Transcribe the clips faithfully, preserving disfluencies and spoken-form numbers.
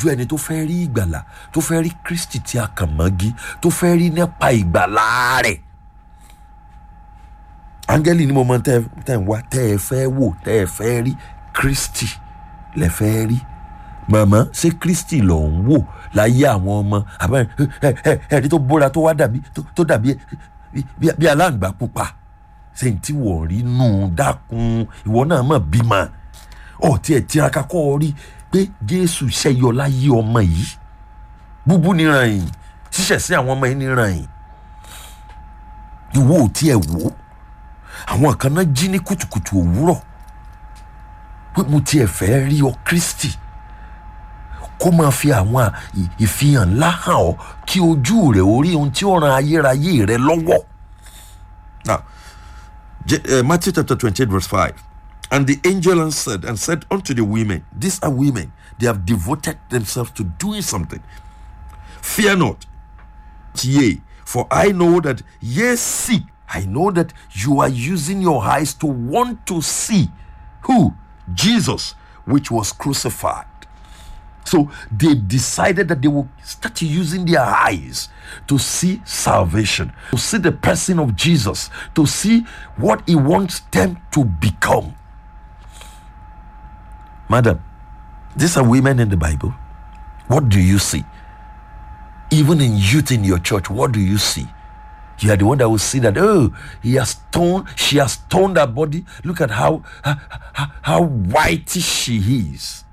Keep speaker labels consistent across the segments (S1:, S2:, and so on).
S1: ojú ẹni tó fẹ́ rí ìgbàlà, tó fẹ́ rí Kristi tí a kàn mọ́gi, tó fẹ́ rí nípa ìgbàlà rẹ̀. Áńgẹ́lì ni mo mọ tẹ́ tẹ́ ń wá, tẹ́ ẹ fẹ́ wò, tẹ́ ẹ fẹ́ rí Kristi lẹ fẹ́ rí. Màmá, ṣé Kristi ló ń wò láyé àwọn ọmọ àbẹ ẹ ẹ ẹni tó bóra tó wá dàbí tó dàbí bí aláǹgbá pupa? Ṣé n tí wọ́n rí nù dákun, ìwọ náà mọ̀ bímọ ọ̀ tí ẹ̀ tiraka kọ́ ọ rí pé Jésù ṣẹ́yọ láyé ọmọ yìí. Búbú ni ràn yín, ṣíṣẹ̀ sí àwọn ọmọ yìí ni ràn yín. Ìwọ ò tí ẹ̀ wò ó. Àwọn kan náà jí ní kùtùkùtù òwúrọ̀ pé mo tiẹ̀ fẹ́ rí ọ Kristi, kó máa fi àwọn ìfihàn ńlá hàn ọ́ kí ojú rẹ̀ ó rí ohun tí ó ran ayérayé rẹ̀ lọ́wọ́. Now, uh, Matthew chapter twenty-eight verse five. And the angel answered and said unto the women, these are women, they have devoted themselves to doing something. Fear not, yea, for I know that ye seek. I know that you are using your eyes to want to see who? Jesus, which was crucified. So they decided that they will start using their eyes to see salvation, to see the person of Jesus, to see what he wants them to become. Madam, these are women in the Bible. What do you see? Even in youth in your church, what do you see? You are the one that will see that, oh, he has toned, she has toned her body. Look at how, how, how white she is.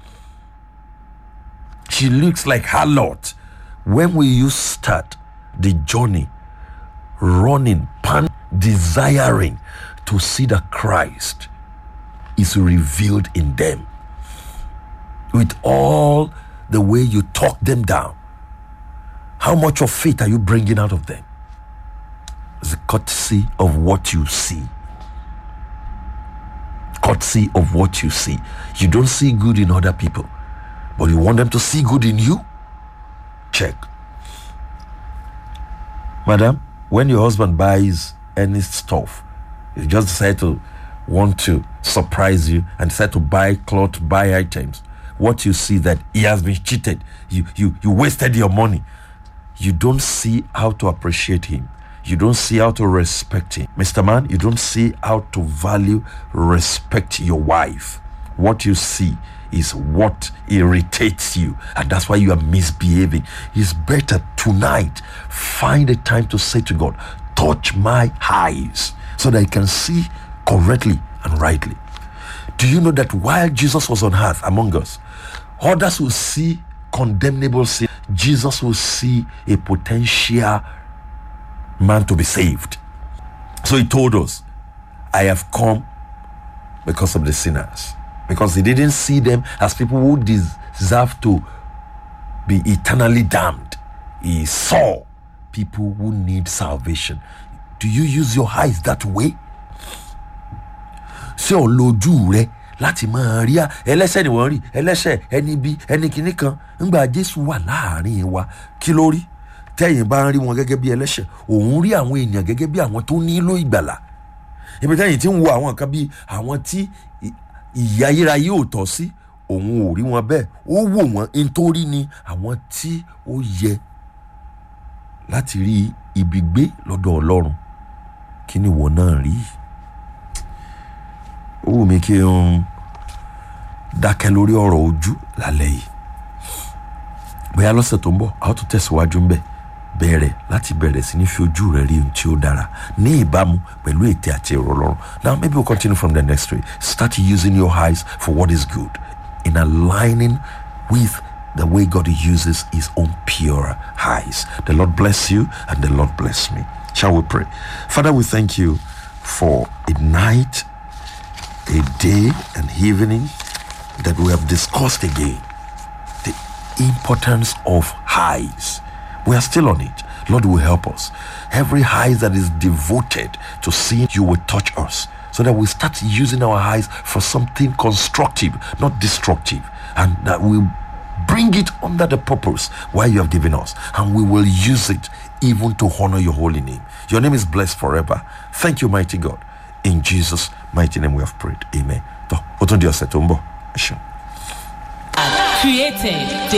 S1: She looks like her Lord. When will you start the journey, running, pan, desiring to see that Christ is revealed in them? With all the way you talk them down, how much of faith are you bringing out of them? It's a courtesy of what you see. Courtesy of what you see. You don't see good in other people, but you want them to see good in you? Check. Madam, when your husband buys any stuff, you just decide to want to surprise you and decide to buy clothes, buy items. What you see that he has been cheated. You, you, you wasted your money. You don't see how to appreciate him. You don't see how to respect him. Mister Man, you don't see how to value, respect your wife. What you see is what irritates you, and that's why you are misbehaving. It's better tonight, find a time to say to God, touch my eyes so that I can see correctly and rightly. Do you know that while Jesus was on earth among us, others will see condemnable sin. Jesus will see a potential man to be saved. So he told us, I have come because of the sinners. Because he didn't see them as people who deserve to be eternally damned. He saw people who need salvation. Do you use your eyes that way? Ṣé o lójú rẹ láti máa rí ẹlẹ́ṣẹ̀ ni wọ́n rí, ẹlẹ́ṣẹ̀ ẹni bí ẹni kìíní kan ńgbà Jésù wà láàrin wa, kí ló rí? Tẹ́yìn bá ń rí wọn gẹ́gẹ́ bí ẹlẹ́ṣẹ̀, òun rí àwọn èèyàn gẹ́gẹ́ bí àwọn tó nílò ìgbàlà. Ibi tẹ́yìn tí ń wo àwọn kan bí àwọn tí ìyà ayérayé ò tọ́ sí, òun ò rí wọn bẹ́ẹ̀, ó wò wọ́n nítorí ni àwọn tí ó yẹ láti rí ibi gbé lọ́dọ̀ Ọlọ́run. Kí ni ìwọ náà rí? Ó wù mí kí n dákẹ́ lórí ọ̀rọ̀ ojú lálẹ́ yìí. Bóyá lọ́sẹ̀ tó ń bọ̀ a ó tún tẹ̀síwájú ń bẹ̀, bẹ̀rẹ̀ láti bẹ̀rẹ̀ sí ní fi ojú rẹ̀ rí ohun tí ó dára ní ìbámu pẹ̀lú ète àti èrò Ọlọ́run. Now maybe we'll continue from the next week. Start using your eyes for what is good, in aligning with the way God uses his own pure eyes. The Lord bless you and the Lord bless me. Shall we pray? Father, we thank you for a night, a day, and evening that we have discussed again the importance of eyes. We are still on it. Lord will help us. Every eye that is devoted to seeing you will touch us, so that we start using our eyes for something constructive, not destructive, and that we bring it under the purpose why you have given us, and we will use it even to honor your holy name. Your name is blessed forever. Thank you, mighty God. In Jesus' mighty name we have prayed. Amen. Created